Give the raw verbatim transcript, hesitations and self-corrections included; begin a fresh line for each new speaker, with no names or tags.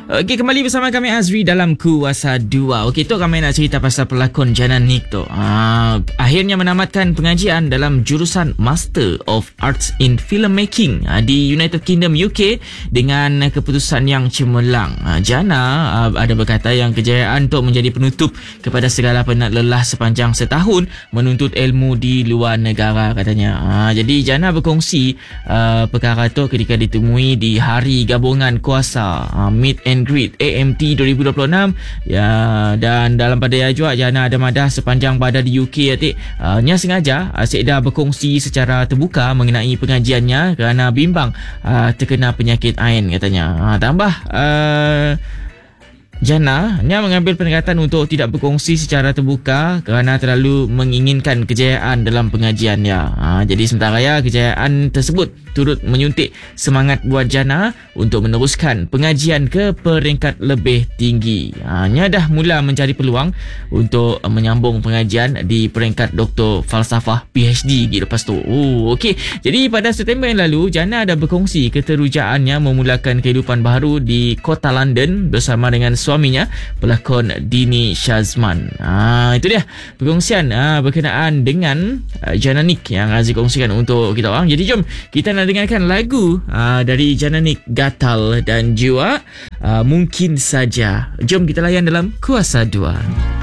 Okey, kembali bersama kami Azri dalam Kuasa dua. Okey, tu kami nak cerita pasal pelakon Jana Nick tu. Ah, akhirnya menamatkan pengajian dalam jurusan Master of Arts in Filmmaking ah, di United Kingdom U K dengan keputusan yang cemerlang. Ah, Jana ah, ada berkata yang kejayaan tu menjadi penutup kepada segala penat lelah sepanjang setahun menuntut ilmu di luar negara, katanya. Ah, jadi Jana berkongsi ah, perkara tu ketika ditemui di Hari Gabungan Kuasa ah, Meet and Greet A M T dua ribu dua puluh enam ya, dan dalam pada juga Jana ada madah sepanjang pada di U K atik. Uh, nya sengaja uh, Sekda berkongsi secara terbuka mengenai pengajiannya kerana bimbang uh, terkena penyakit ain, katanya. Uh, tambah uh, Jana nya mengambil pendekatan untuk tidak berkongsi secara terbuka kerana terlalu menginginkan kejayaan dalam pengajiannya. Ha, jadi sementara ya, kejayaan tersebut turut menyuntik semangat buat Jana untuk meneruskan pengajian ke peringkat lebih tinggi. Ha, nya dah mula mencari peluang untuk menyambung pengajian di peringkat Doktor Falsafah P H D gitu lepas tu. Oh, okey. Jadi pada September yang lalu, Jana ada berkongsi keterujaannya memulakan kehidupan baru di kota London bersama dengan suaminya, pelakon Dini Shazman. Ah, itu dia perkongsian ah, berkenaan dengan ah, Jana Nick yang Aziz kongsikan untuk kita orang. Jadi jom kita nak dengarkan lagu ah, dari Jana Nick, Gatal dan Jiwa, ah, Mungkin Saja. Jom kita layan dalam Kuasa dua.